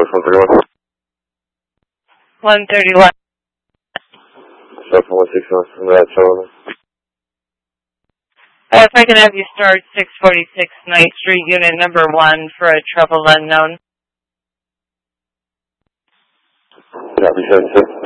131. 131. South 161, right, Sullivan. If I can have you start 646 Ninth Street, unit number 1 for a trouble unknown. Copy, 76.